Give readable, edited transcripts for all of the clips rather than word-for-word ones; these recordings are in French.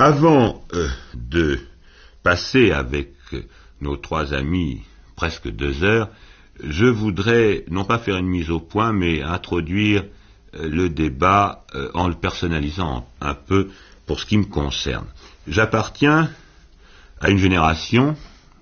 Avant de passer avec nos trois amis presque 2 heures, je voudrais non pas faire une mise au point, mais introduire le débat en le personnalisant un peu pour ce qui me concerne. J'appartiens à une génération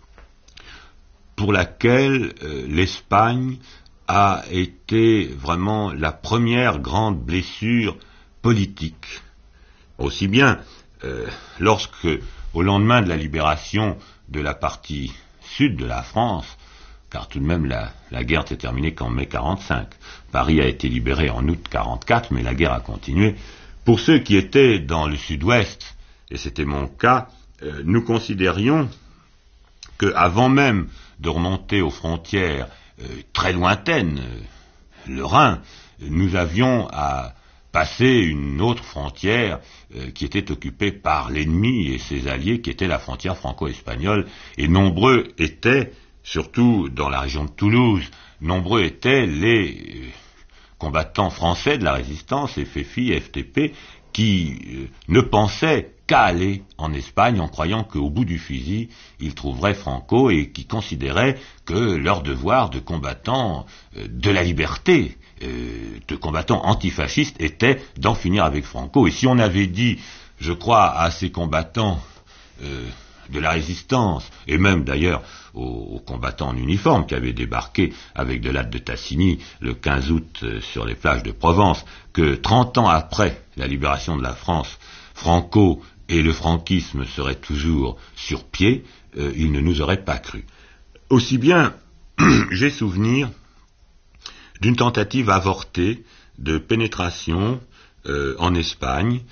pour laquelle l'Espagne a été vraiment la première grande blessure politique. Aussi bien lorsque, au lendemain de la libération de la partie sud de la France, car tout de même la guerre s'est terminée qu'en mai 45, Paris a été libéré en août 44, mais la guerre a continué. Pour ceux qui étaient dans le sud-ouest, et c'était mon cas, nous considérions qu'avant même de remonter aux frontières très lointaines, le Rhin, nous avions à passer une autre frontière qui était occupée par l'ennemi et ses alliés, qui était la frontière franco-espagnole, et nombreux étaient, surtout dans la région de Toulouse, nombreux étaient les combattants français de la résistance, FFI, FTP, qui ne pensaient qu'à aller en Espagne en croyant qu'au bout du fusil, ils trouveraient Franco et qui considéraient que leur devoir de combattants de la liberté, de combattants antifascistes, était d'en finir avec Franco. Et si on avait dit, je crois, à ces combattants de la résistance, et même d'ailleurs aux combattants en uniforme qui avaient débarqué avec de l'Ade de Tassigny le 15 août sur les plages de Provence, que 30 ans après la libération de la France, Franco et le franquisme seraient toujours sur pied, ils ne nous auraient pas cru. Aussi bien, j'ai souvenir d'une tentative avortée de pénétration en Espagne,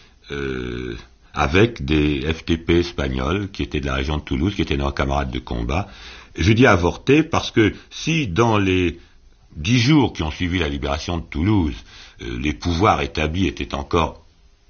avec des FTP espagnols qui étaient de la région de Toulouse, qui étaient nos camarades de combat. Je dis avorté parce que si dans les 10 jours qui ont suivi la libération de Toulouse, les pouvoirs établis étaient encore,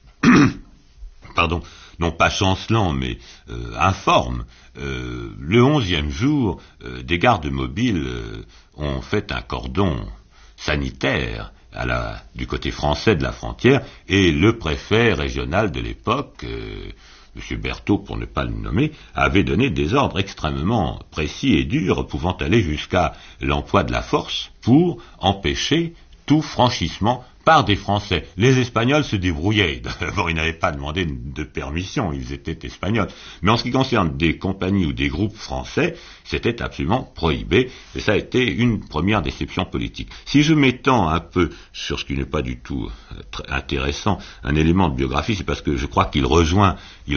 pardon, non pas chancelants, mais informes, le 11e jour, des gardes mobiles ont fait un cordon sanitaire du côté français de la frontière, et le préfet régional de l'époque, M. Berthaud pour ne pas le nommer, avait donné des ordres extrêmement précis et durs, pouvant aller jusqu'à l'emploi de la force pour empêcher tout franchissement par des Français. Les Espagnols se débrouillaient. D'abord, ils n'avaient pas demandé de permission, ils étaient espagnols. Mais en ce qui concerne des compagnies ou des groupes français, c'était absolument prohibé, et ça a été une première déception politique. Si je m'étends un peu sur ce qui n'est pas du tout intéressant, un élément de biographie, c'est parce que je crois qu'il rejoint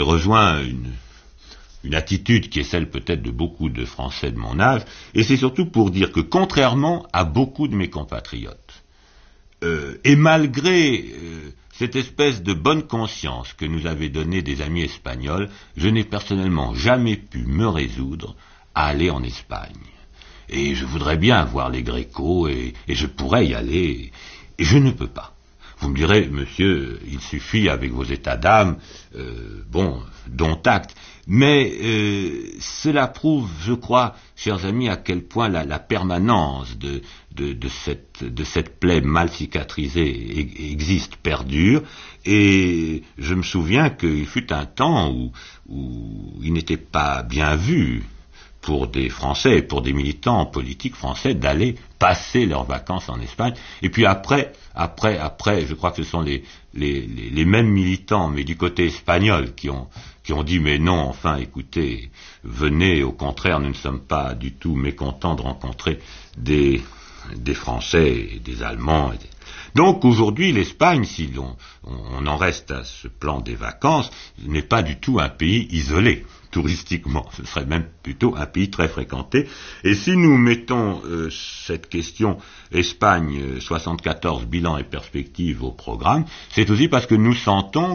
une attitude qui est celle peut-être de beaucoup de Français de mon âge, et c'est surtout pour dire que contrairement à beaucoup de mes compatriotes, et malgré cette espèce de bonne conscience que nous avaient donnée des amis espagnols, je n'ai personnellement jamais pu me résoudre à aller en Espagne. Et je voudrais bien voir les Grécos, et je pourrais y aller, et je ne peux pas. Vous me direz, monsieur, il suffit avec vos états d'âme, dont acte. Mais cela prouve, je crois, chers amis, à quel point la permanence de cette plaie mal cicatrisée existe, perdure. Et je me souviens qu'il fut un temps où il n'était pas bien vu pour des Français et pour des militants politiques français d'aller passer leurs vacances en Espagne. Et puis après, je crois que ce sont les mêmes militants, mais du côté espagnol, qui ont dit mais non, enfin écoutez, venez, au contraire, nous ne sommes pas du tout mécontents de rencontrer des Français et des Allemands. Donc aujourd'hui, l'Espagne, si on en reste à ce plan des vacances, n'est pas du tout un pays isolé touristiquement, ce serait même plutôt un pays très fréquenté. Et si nous mettons cette question Espagne 74 bilan et perspective au programme, c'est aussi parce que nous sentons